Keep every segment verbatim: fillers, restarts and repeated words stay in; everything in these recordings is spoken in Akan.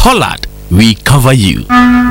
Pollard, we cover you.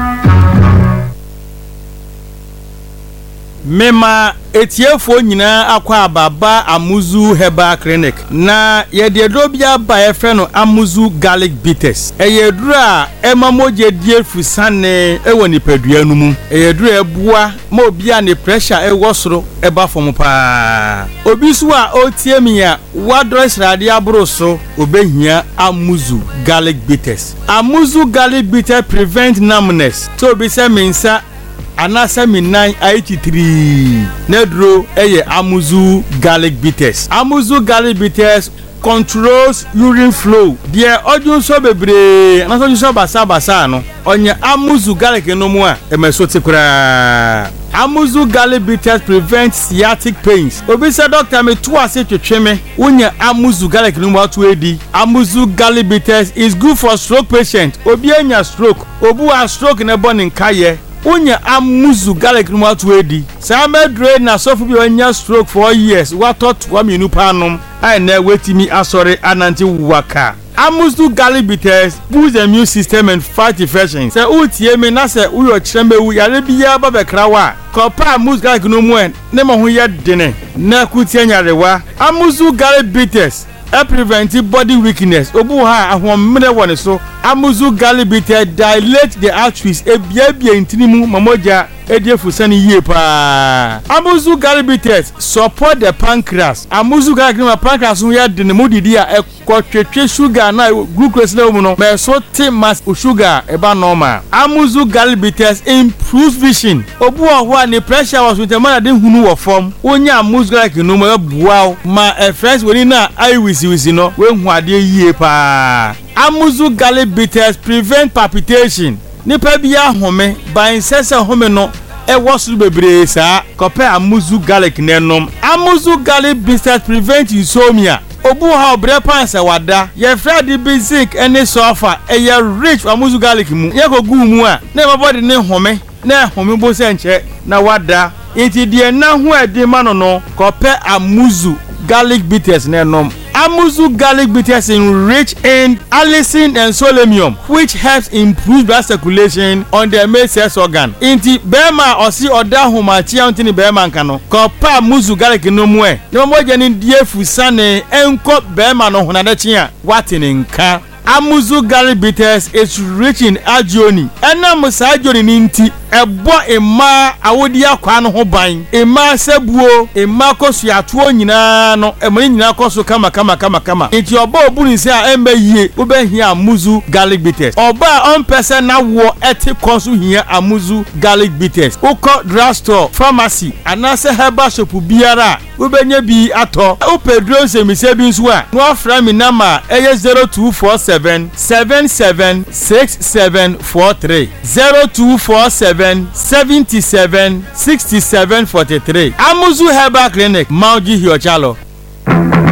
Mema etiefo nyina akwa ababa Amuzu Herbal Clinic na yede dobia ba efe no Amuzu Garlic Bitters eyeduru a emamoje die fusane ewo nipadua no mu eyeduru ebua ma obi a ne pressure ewo soro eba fom pa obi so a otie mi a wadro srade abro so obehia Amuzu Garlic Bitters. Amuzu Garlic Bitters prevent numbness so obi se mensa anasa minan eighty-three nedro eye Amuzu Garlic Bitters. Amuzu Garlic Bitters controls urine flow. Die odun so bebre anaso so basa basa no onye Amuzu Garlic no mu a emeso tekura. Amuzu Garlic Bitters prevent sciatic pains. Obi say doctor me to ase twetwe me wonya Amuzu Garlic no mu atu edi. Amuzu Garlic Bitters is good for stroke patient. Obi anya stroke, obu a stroke na bone nkaye unya Amuzu Garlic no atu edi. Sa medre na sofu bi onya stroke for years watot wa minu panom ai na wetimi asore ananti waka. Amuzu Garlic Bitters boosts the immune system and fight infections. Say utie me na say uyo chembe wu yare biya ba bekrawa kopa Amuzu Garlic no mu en ne mo ho ye dene na kutie nyarewa. Amuzu Garlic Bitters e prevent body weakness obu ha ahomre woni so. Amuzu Garlic Bitters dilate the arteries e bia bia intinimu mamoja ediefusani yie pa. Amuzu Garlic Bitters support the pancreas. Amuzu Garlic no pancreas ho ya de ne modidi a ekotwetwe sugar na glucose level no me so te mass sugar e ba normal. Amuzu Garlic Bitters improves vision. Obu ho a ne pressure was with the man de hunu wo form. Onya Amuzu Garlic no mo buaw ma e fresh woni na eye wisi wisi no we hu ade yie pa. Amuzu Garlic Bitters prevent palpitation. Nipa biya home by sese home no e wosu bebre sa kope Amuzu Garlic nenom. Amuzu Garlic Bitters prevent insomnia. Obu ha obre panse wada ye fredi basic any sulfur e ye rich Amuzu Garlic mu ye ko gu mu a na my body ne home na home bo se nche na wada enti de na ho ade ma no no kope Amuzu Garlic Bitters nenom. Amuzu Garlic Bitters is rich in allicin and selenium, which helps improve blood circulation on the male sex organ. Inti bema osi oda humachi antini bema nkano. Kopa Amuzu Garlic no mwe. Nimo moja ni die fusane enko bema no hunadachi ya watini nka. Amuzu Garlic Bitters is rich in agioni. Ena musa agioni ninti ebo ema awodi akwa no ho ban. Ema sebuo, ema kosu atuo nyina no, emani nyina kosu kama kama kama kama. Enti oba obuni se a embe yie, ube hia Amuzu Garlic Bitters. Oba on person na wo eti kosu hia Amuzu Garlic Bitters. Uko drugstore, pharmacy, anase herbal shop biara, ube nye bi ato. Upe drone se mise bi nsuwa. Nwa fra mi nama eye zero two four seven seven seven six seven four three zero two four seven seven seven six seven four three. Amuzu Herbal Clinic, Mauji Hiochalo.